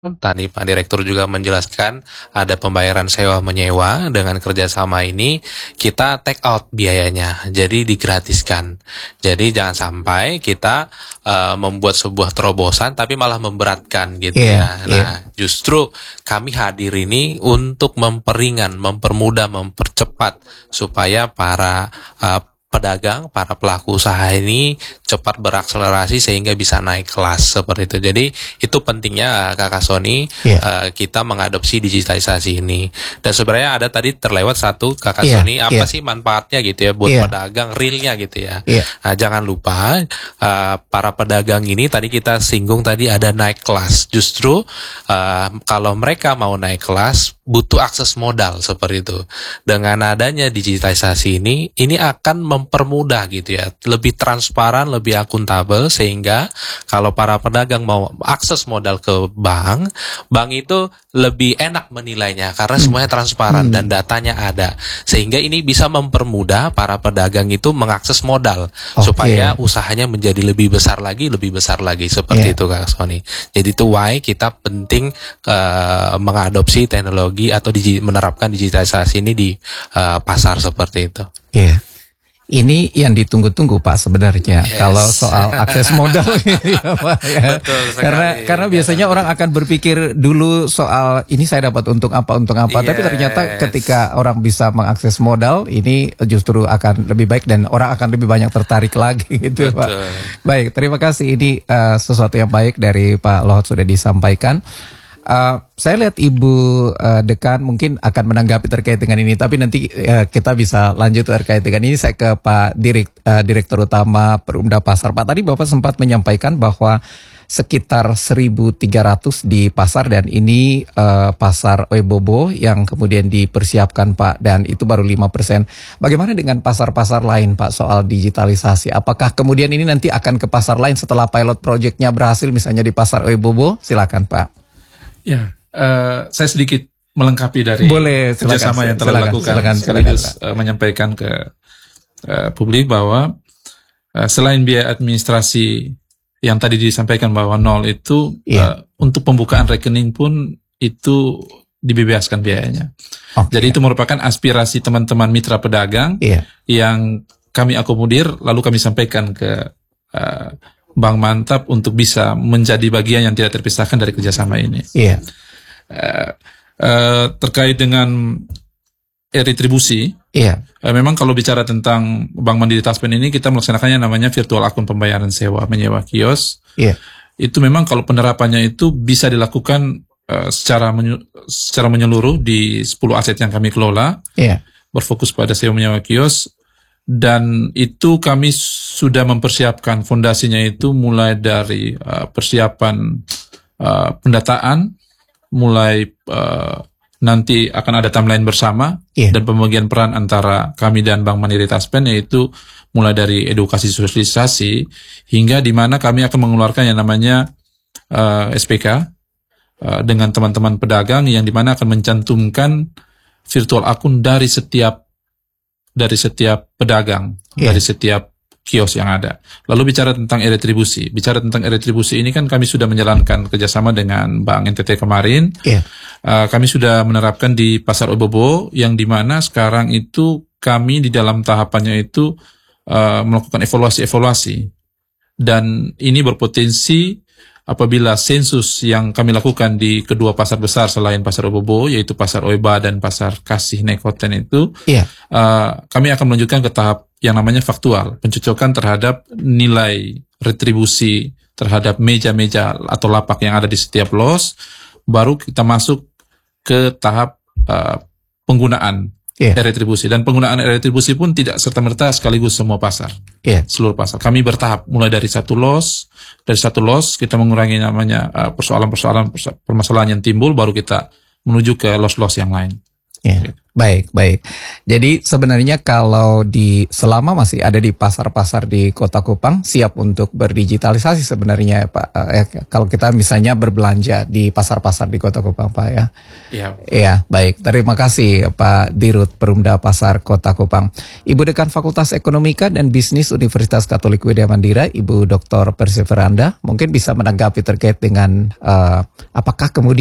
Tadi Pak Direktur juga menjelaskan ada pembayaran sewa menyewa dengan kerjasama ini kita take out biayanya, jadi digratiskan. Jadi jangan sampai kita membuat sebuah terobosan tapi malah memberatkan gitu ya. Nah, justru kami hadir ini untuk memperingan, mempermudah, mempercepat supaya para pedagang, para pelaku usaha ini cepat berakselerasi sehingga bisa naik kelas seperti itu. Jadi itu pentingnya Kakak Sony kita mengadopsi digitalisasi ini. Dan sebenarnya ada tadi terlewat satu Kakak Sony, apa sih manfaatnya gitu ya buat pedagang realnya gitu ya. Nah, jangan lupa para pedagang ini tadi kita singgung tadi ada naik kelas. Justru kalau mereka mau naik kelas butuh akses modal seperti itu. Dengan adanya digitalisasi ini akan mempermudah gitu ya, lebih transparan, lebih akuntabel, sehingga kalau para pedagang mau akses modal ke bank itu lebih enak menilainya karena semuanya transparan dan datanya ada, sehingga ini bisa mempermudah para pedagang itu mengakses modal supaya usahanya menjadi lebih besar lagi seperti itu Kak Sony. Jadi itu why kita penting mengadopsi teknologi atau menerapkan digitalisasi ini di pasar seperti itu. Ini yang ditunggu-tunggu Pak sebenarnya kalau soal akses modal ini ya, Pak, ya. Betul Karena biasanya orang akan berpikir dulu soal ini saya dapat untung apa tapi ternyata ketika orang bisa mengakses modal ini justru akan lebih baik dan orang akan lebih banyak tertarik lagi gitu. Pak. Baik, terima kasih, ini sesuatu yang baik dari Pak Lohot sudah disampaikan. Saya lihat Ibu Dekan mungkin akan menanggapi terkait dengan ini, tapi nanti kita bisa lanjut terkait dengan ini. Saya ke Pak Direktur Utama Perumda Pasar. Pak, tadi Bapak sempat menyampaikan bahwa sekitar 1.300 di pasar dan ini pasar Oebobo yang kemudian dipersiapkan Pak, dan itu baru 5%. Bagaimana dengan pasar-pasar lain Pak soal digitalisasi? Apakah kemudian ini nanti akan ke pasar lain setelah pilot projectnya berhasil misalnya di pasar Oebobo? Silakan Pak. Ya, saya sedikit melengkapi dari kerjasama yang telah dilakukan, sekaligus menyampaikan ke publik bahwa selain biaya administrasi yang tadi disampaikan bahwa 0 itu, untuk pembukaan rekening pun itu dibebaskan biayanya. Jadi itu merupakan aspirasi teman-teman mitra pedagang yang kami akomodir, lalu kami sampaikan ke Bank Mantap untuk bisa menjadi bagian yang tidak terpisahkan dari kerjasama ini. Terkait dengan retribusi, memang kalau bicara tentang Bank Mandiri Taspen ini kita melaksanakannya namanya virtual akun pembayaran sewa menyewa kios. Itu memang kalau penerapannya itu bisa dilakukan secara menyeluruh di 10 aset yang kami kelola, berfokus pada sewa menyewa kios. Dan itu kami sudah mempersiapkan fondasinya itu mulai dari persiapan pendataan, mulai nanti akan ada timeline bersama dan pembagian peran antara kami dan Bank Mandiri Taspen, yaitu mulai dari edukasi sosialisasi hingga di mana kami akan mengeluarkan yang namanya SPK dengan teman-teman pedagang yang di mana akan mencantumkan virtual akun dari setiap pedagang, dari setiap kios yang ada. Lalu bicara tentang e-retribusi. Ini kan kami sudah menjalankan kerjasama dengan Bank NTT kemarin. Kami sudah menerapkan di Pasar Oebobo, yang dimana sekarang itu kami di dalam tahapannya itu melakukan evaluasi. Dan ini berpotensi apabila sensus yang kami lakukan di kedua pasar besar selain Pasar Oebobo, yaitu Pasar Oeba dan Pasar Kasih Nekoten itu, kami akan melanjutkan ke tahap yang namanya faktual, pencocokan terhadap nilai retribusi terhadap meja-meja atau lapak yang ada di setiap los, baru kita masuk ke tahap penggunaan retribusi. Dan penggunaan retribusi pun tidak serta-merta sekaligus semua pasar, seluruh pasar. Kami bertahap, mulai dari satu los kita mengurangi namanya permasalahan yang timbul, baru kita menuju ke los-los yang lain. Baik, baik. Jadi sebenarnya kalau selama masih ada di pasar-pasar di Kota Kupang siap untuk berdigitalisasi sebenarnya Pak. Kalau kita misalnya berbelanja di pasar-pasar di Kota Kupang Pak ya. Iya. Iya, baik. Terima kasih Pak Dirut Perumda Pasar Kota Kupang. Ibu Dekan Fakultas Ekonomika dan Bisnis Universitas Katolik Widya Mandira, Ibu Dr. Perseveranda, mungkin bisa menanggapi terkait dengan apakah kemudian